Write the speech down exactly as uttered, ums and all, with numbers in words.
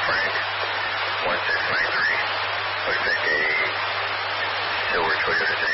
Frank, one six nine three. Looks like a silver Toyota